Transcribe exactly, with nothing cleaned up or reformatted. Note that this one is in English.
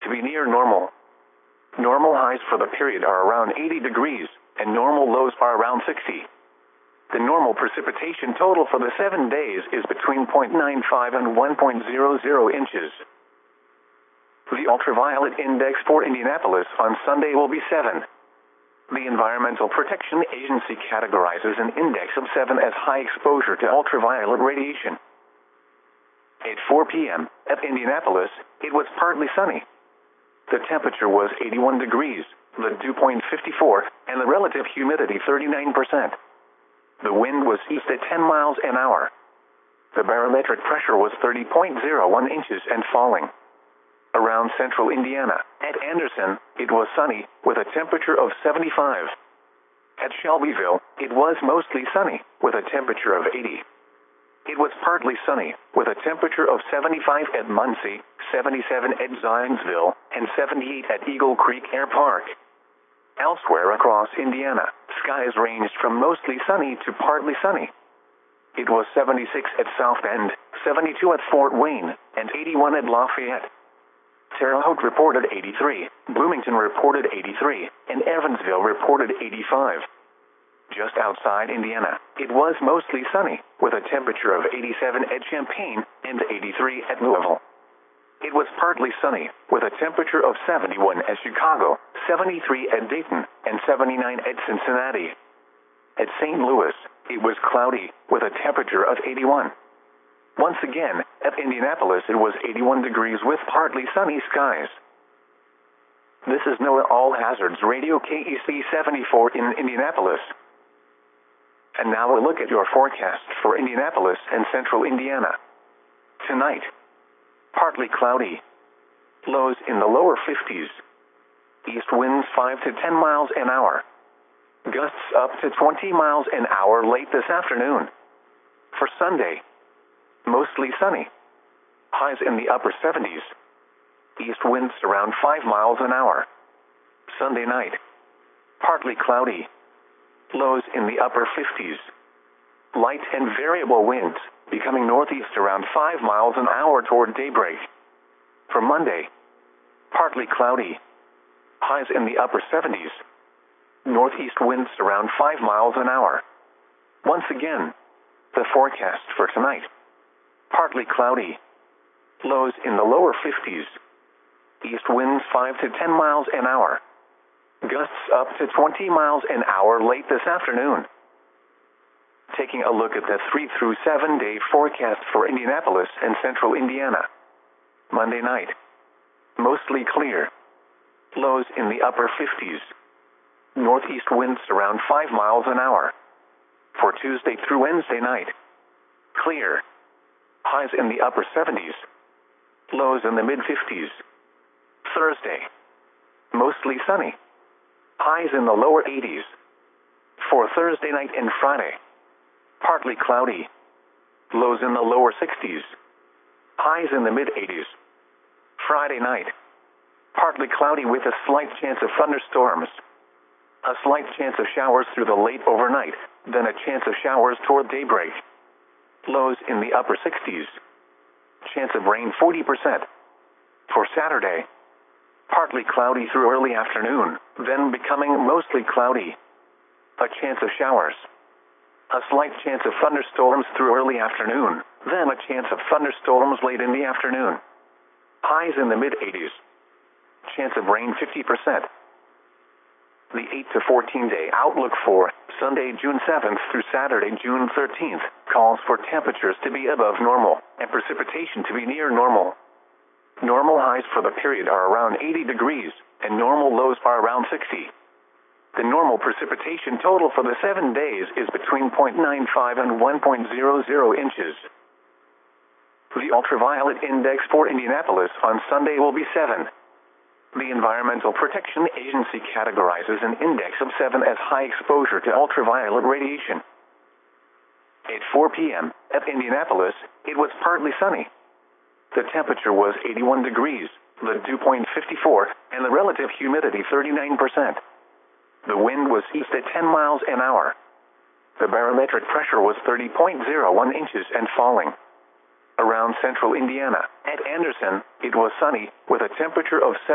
to be near normal. Normal highs for the period are around eighty degrees, and normal lows are around sixty. The normal precipitation total for the seven days is between zero point nine five and one point zero zero inches. The ultraviolet index for Indianapolis on Sunday will be seven. The Environmental Protection Agency categorizes an index of seven as high exposure to ultraviolet radiation. At four p m at Indianapolis, it was partly sunny. The temperature was eighty-one degrees, the dew point fifty-four, and the relative humidity thirty-nine percent. The wind was east at ten miles an hour. The barometric pressure was thirty point zero one inches and falling. Around central Indiana, at Anderson, it was sunny, with a temperature of seventy-five. At Shelbyville, it was mostly sunny, with a temperature of eighty. It was partly sunny, with a temperature of seventy-five at Muncie, seventy-seven at Zionsville, and seventy-eight at Eagle Creek Air Park. Elsewhere across Indiana, skies ranged from mostly sunny to partly sunny. It was seventy-six at South Bend, seventy-two at Fort Wayne, and eighty-one at Lafayette. Terre Haute reported eighty-three, Bloomington reported eighty-three, and Evansville reported eighty-five. Just outside Indiana, it was mostly sunny, with a temperature of eighty-seven at Champaign and eighty-three at Louisville. It was partly sunny, with a temperature of seventy-one at Chicago, seventy-three at Dayton, and seventy-nine at Cincinnati. At Saint Louis, it was cloudy, with a temperature of eighty-one. Once again, at Indianapolis it was eighty-one degrees with partly sunny skies. This is NOAA All Hazards Radio K E C seventy-four in Indianapolis. And now a look at your forecast for Indianapolis and central Indiana. Tonight, partly cloudy. Lows in the lower fifties. East winds five to ten miles an hour. Gusts up to twenty miles an hour late this afternoon. For Sunday, mostly sunny. Highs in the upper seventies. East winds around five miles an hour. Sunday night, partly cloudy. Lows in the upper fifties. Light and variable winds, becoming northeast around five miles an hour toward daybreak. For Monday, partly cloudy. Highs in the upper seventies. Northeast winds around five miles an hour. Once again, the forecast for tonight. Partly cloudy. Lows in the lower fifties. East winds five to ten miles an hour. Gusts up to twenty miles an hour late this afternoon. Taking a look at the three through seven day forecast for Indianapolis and central Indiana. Monday night, mostly clear. Lows in the upper fifties. Northeast winds around five miles an hour. For Tuesday through Wednesday night, clear. Highs in the upper seventies. Lows in the mid fifties. Thursday, mostly sunny. Highs in the lower eighties. For Thursday night and Friday, partly cloudy. Lows in the lower sixties. Highs in the mid eighties. Friday night, partly cloudy with a slight chance of thunderstorms. A slight chance of showers through the late overnight, then a chance of showers toward daybreak. Lows in the upper sixties. Chance of rain forty percent. For Saturday, partly cloudy through early afternoon, then becoming mostly cloudy. A chance of showers. A slight chance of thunderstorms through early afternoon, then a chance of thunderstorms late in the afternoon. Highs in the mid eighties. Chance of rain fifty percent. The eight to fourteen day outlook for Sunday, June seventh through Saturday, June thirteenth, calls for temperatures to be above normal and precipitation to be near normal. Normal highs for the period are around eighty degrees, and normal lows are around sixty. The normal precipitation total for the seven days is between zero point nine five and one point zero zero inches. The ultraviolet index for Indianapolis on Sunday will be seven. The Environmental Protection Agency categorizes an index of seven as high exposure to ultraviolet radiation. At four p m at Indianapolis, it was partly sunny. The temperature was eighty-one degrees, the dew point fifty-four, and the relative humidity thirty-nine percent. The wind was east at ten miles an hour. The barometric pressure was thirty point zero one inches and falling. Around central Indiana, at Anderson, it was sunny, with a temperature of